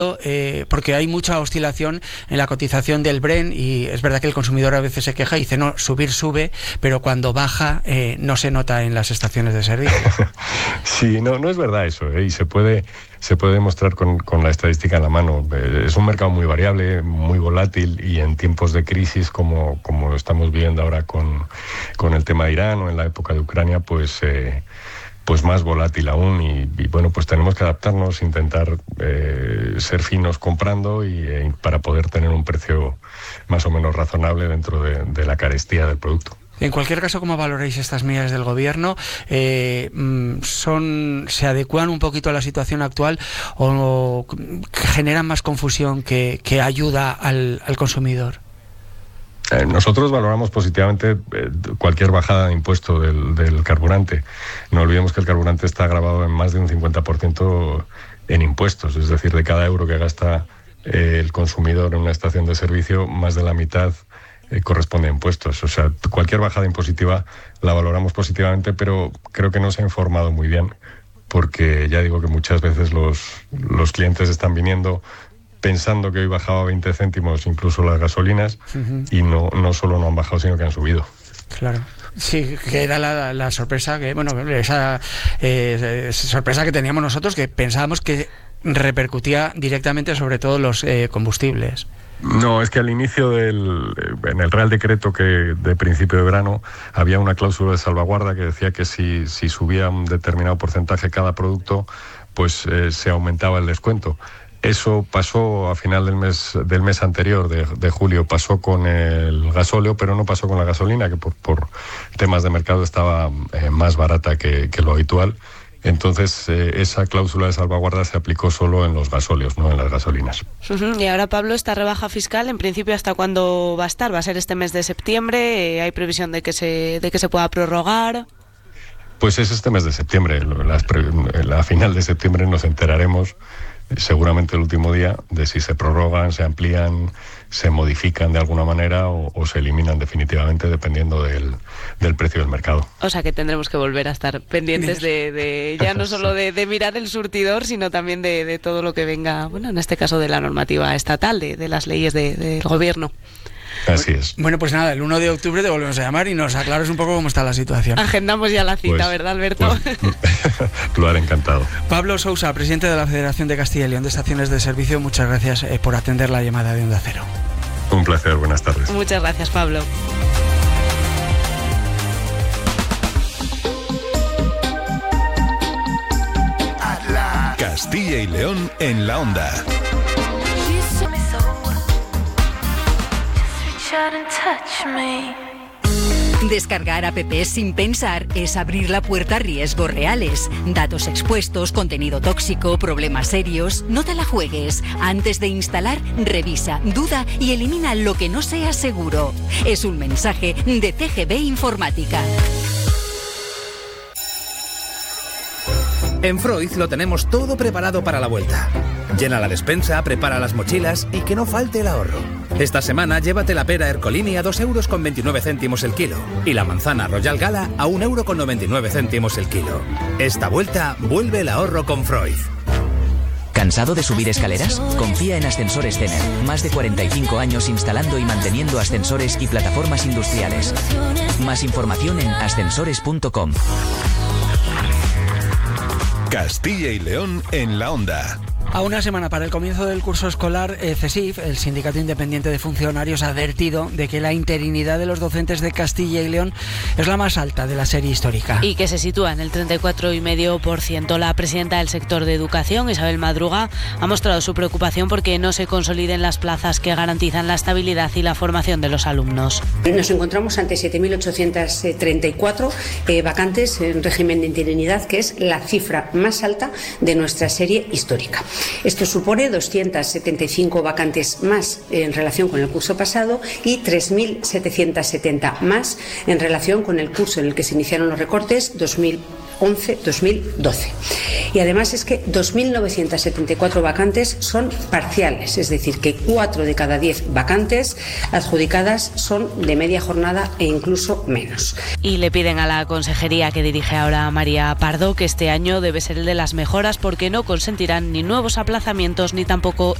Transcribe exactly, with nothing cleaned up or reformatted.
Eh, porque hay mucha oscilación en la cotización del Brent y es verdad que el consumidor a veces se queja y dice no, subir sube, pero cuando baja eh, no se nota en las estaciones de servicio. Sí, no, no es verdad eso, ¿eh? Y se puede, se puede demostrar con, con la estadística en la mano. Eh, es un mercado muy variable, muy volátil y en tiempos de crisis como, como estamos viviendo ahora con, con el tema de Irán o en la época de Ucrania, pues... Eh, pues más volátil aún y, y bueno, pues tenemos que adaptarnos, intentar eh, ser finos comprando y eh, para poder tener un precio más o menos razonable dentro de, de la carestía del producto. En cualquier caso, ¿cómo valoráis estas medidas del gobierno? Eh, son, ¿Se adecúan un poquito a la situación actual o generan más confusión que, que ayuda al, al consumidor? Eh, nosotros valoramos positivamente eh, cualquier bajada de impuesto del, del carburante. No olvidemos que el carburante está grabado en más de un cincuenta por ciento en impuestos, es decir, de cada euro que gasta eh, el consumidor en una estación de servicio, más de la mitad eh, corresponde a impuestos. O sea, cualquier bajada impositiva la valoramos positivamente, pero creo que no se ha informado muy bien, porque ya digo que muchas veces los, los clientes están viniendo pensando que hoy bajaba veinte céntimos incluso las gasolinas, uh-huh. y no, no solo no han bajado, sino que han subido. Claro. Sí, que era la, la sorpresa, que bueno, esa eh, sorpresa que teníamos nosotros, que pensábamos que repercutía directamente sobre todo los eh, combustibles. No, es que al inicio del, en el Real Decreto que de principio de verano había una cláusula de salvaguarda que decía que si, si subía un determinado porcentaje cada producto, pues eh, se aumentaba el descuento. Eso pasó a final del mes del mes anterior, de, de julio, pasó con el gasóleo, pero no pasó con la gasolina, que por, por temas de mercado estaba eh, más barata que, que lo habitual. Entonces, eh, esa cláusula de salvaguarda se aplicó solo en los gasóleos, no en las gasolinas. Uh-huh. Y ahora, Pablo, esta rebaja fiscal, en principio, ¿hasta cuándo va a estar? ¿Va a ser este mes de septiembre? Eh, ¿Hay previsión de que se de que se pueda prorrogar? Pues es este mes de septiembre. Las pre, la final de septiembre nos enteraremos, seguramente el último día, de si se prorrogan, se amplían, se modifican de alguna manera o, o se eliminan definitivamente, dependiendo del, del precio del mercado. O sea que tendremos que volver a estar pendientes de, de ya no solo de, de mirar el surtidor, sino también de, de todo lo que venga, bueno, en este caso de la normativa estatal, de, de las leyes de, del gobierno. Así es. Bueno, pues nada, el uno de octubre te volvemos a llamar y nos aclaras un poco cómo está la situación. Agendamos ya la cita, pues, ¿verdad, Alberto? Pues, lo haré encantado. Pablo Sousa, presidente de la Federación de Castilla y León de Estaciones de Servicio, muchas gracias eh, por atender la llamada de Onda Cero. Un placer, buenas tardes. Muchas gracias, Pablo. Castilla y León en la Onda. Descargar apps sin pensar es abrir la puerta a riesgos reales. Datos expuestos, contenido tóxico, problemas serios. No te la juegues. Antes de instalar, revisa, duda y elimina lo que no sea seguro. Es un mensaje de C G B Informática. En Freud lo tenemos todo preparado para la vuelta. Llena la despensa, prepara las mochilas y que no falte el ahorro. Esta semana llévate la pera Ercolini a dos euros con veintinueve céntimos el kilo y la manzana Royal Gala a un euro con noventa y nueve céntimos el kilo. Esta vuelta vuelve el ahorro con Freud. ¿Cansado de subir escaleras? Confía en Ascensores Cener. Más de cuarenta y cinco años instalando y manteniendo ascensores y plataformas industriales. Más información en ascensores punto com. Castilla y León en la Onda. A una semana para el comienzo del curso escolar, eh, CESIF, el Sindicato Independiente de Funcionarios, ha advertido de que la interinidad de los docentes de Castilla y León es la más alta de la serie histórica. Y que se sitúa en el treinta y cuatro coma cinco por ciento. La presidenta del sector de educación, Isabel Madruga, ha mostrado su preocupación porque no se consoliden las plazas que garantizan la estabilidad y la formación de los alumnos. Nos encontramos ante siete mil ochocientas treinta y cuatro eh, vacantes en régimen de interinidad, que es la cifra más alta de nuestra serie histórica. Esto supone doscientas setenta y cinco vacantes más en relación con el curso pasado y tres mil setecientos setenta más en relación con el curso en el que se iniciaron los recortes dos mil once dos mil doce. Y además es que dos mil novecientas setenta y cuatro vacantes son parciales, es decir, que cuatro de cada diez vacantes adjudicadas son de media jornada e incluso menos. Y le piden a la consejería que dirige ahora María Pardo que este año debe ser el de las mejoras porque no consentirán ni nuevos aplazamientos ni tampoco